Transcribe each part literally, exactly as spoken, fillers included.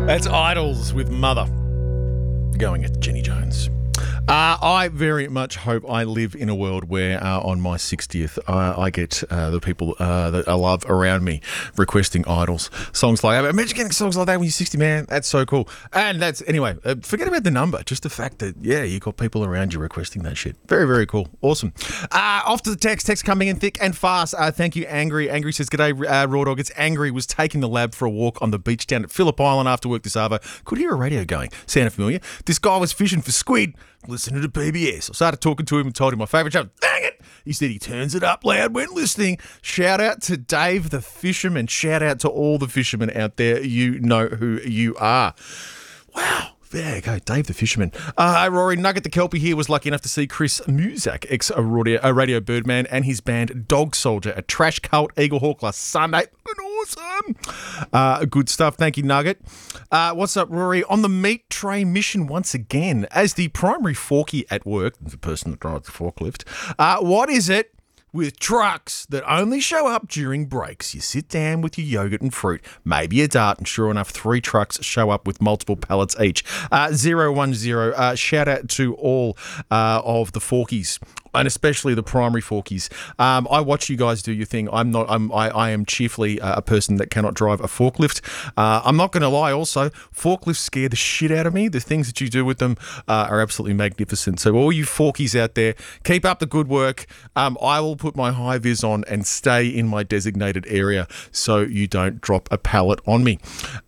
That's Idols with Mother, going at Jenny Jones. Uh, I very much hope I live in a world where uh, on my sixtieth uh, I get uh, the people uh, that I love around me requesting Idols songs like that. Imagine getting songs like that when you're sixty, man. That's so cool. And that's, anyway, uh, forget about the number. Just the fact that, yeah, you got people around you requesting that shit. Very, very cool. Awesome. Uh, off to the text. Text coming in thick and fast. Uh, thank you, Angry. Angry says, G'day, uh, Raw Dog. It's Angry. Was taking the lab for a walk on the beach down at Phillip Island after work this hour. Could hear a radio going. Sounded familiar. This guy was fishing for squid. Listening to P B S. I started talking to him and told him my favourite show. Dang it! He said he turns it up loud when listening. Shout out to Dave the fisherman. Shout out to all the fishermen out there. You know who you are. Wow. There you go, Dave the fisherman. Uh, Rory, Nugget the Kelpie here was lucky enough to see Chris Muzak, ex-radio radio Birdman, and his band Dog Soldier at Trash Cult Eaglehawk last Sunday. Awesome. Uh, good stuff. Thank you, Nugget. Uh, what's up, Rory? On the meat tray mission once again. As the primary forky at work, the person that drives the forklift, uh, what is it with trucks that only show up during breaks? You sit down with your yogurt and fruit, maybe a dart, and sure enough, three trucks show up with multiple pallets each. Uh, zero one zero. Uh, shout out to all uh, of the forkies, and especially the primary forkies. Um, I watch you guys do your thing. I'm not. I'm. I, I am chiefly uh, a person that cannot drive a forklift. Uh, I'm not going to lie. Also, forklifts scare the shit out of me. The things that you do with them uh, are absolutely magnificent. So all you forkies out there, keep up the good work. Um, I will put my high vis on and stay in my designated area so you don't drop a pallet on me,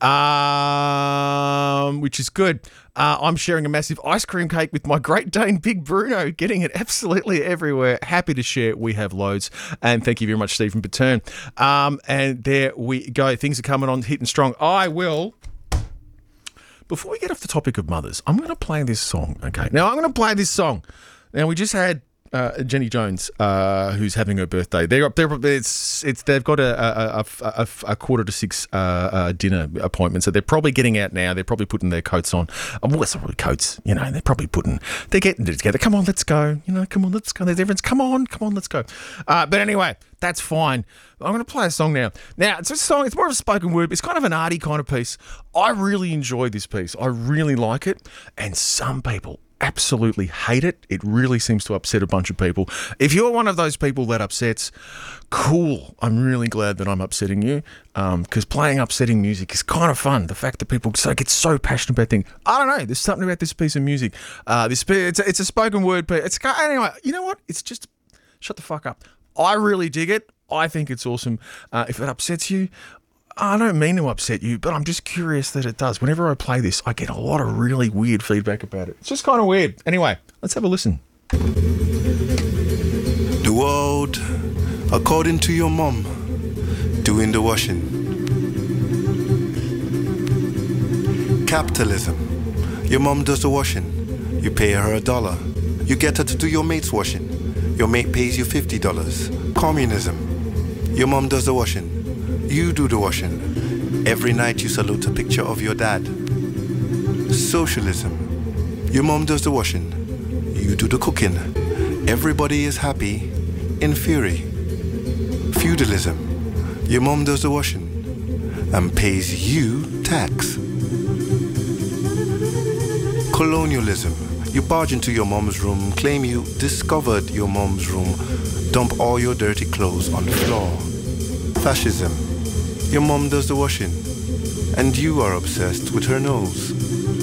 um, which is good. Uh, I'm sharing a massive ice cream cake with my Great Dane Big Bruno, getting it absolutely everywhere. Happy to share. We have loads. And thank you very much, Stephen Pattern. Um, and there we go. Things are coming on hitting strong. I will... Before we get off the topic of mothers, I'm going to play this song, okay? Now, I'm going to play this song. Now, we just had uh, Jenny Jones, uh, who's having her birthday. They're up there. It's it's. They've got a a, a, a quarter to six uh, uh, dinner appointment, so they're probably getting out now. They're probably putting their coats on. Um, well, it's not really coats, you know. They're probably putting. They're getting it together. Come on, let's go. You know, come on, let's go. There's everyone's. Come on, come on, let's go. Uh, but anyway, that's fine. I'm going to play a song now. Now, it's a song, it's more of a spoken word. It's kind of an arty kind of piece. I really enjoy this piece. I really like it. And some people absolutely hate it. It really seems to upset a bunch of people. If you're one of those people that upsets, cool. I'm really glad that I'm upsetting you, because um, playing upsetting music is kind of fun. The fact that people so get so passionate about things. I don't know. There's something about this piece of music. Uh, this it's a, it's a spoken word piece. It's anyway. You know what? It's just shut the fuck up. I really dig it. I think it's awesome. Uh, if it upsets you, I don't mean to upset you, but I'm just curious that it does. Whenever I play this, I get a lot of really weird feedback about it. It's just kind of weird. Anyway, let's have a listen. The world, according to your mom, doing the washing. Capitalism, your mom does the washing. You pay her a dollar. You get her to do your mate's washing. Your mate pays you fifty dollars. Communism, your mom does the washing. You do the washing. Every night you salute a picture of your dad. Socialism, your mom does the washing. You do the cooking. Everybody is happy, in fury. Feudalism, your mom does the washing and pays you tax. Colonialism, you barge into your mom's room, claim you discovered your mom's room, dump all your dirty clothes on the floor. Fascism, your mom does the washing, and you are obsessed with her nose.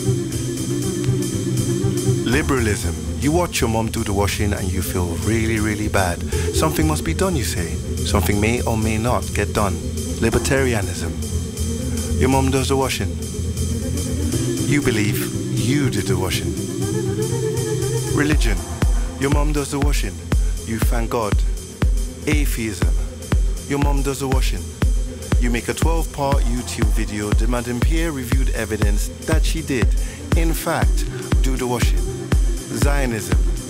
Liberalism, you watch your mom do the washing and you feel really, really bad. Something must be done, you say. Something may or may not get done. Libertarianism, your mom does the washing. You believe you did the washing. Religion, your mom does the washing. You thank God. Atheism, your mom does the washing. You make a twelve-part YouTube video demanding peer-reviewed evidence that she did, in fact, do the washing. Zionism,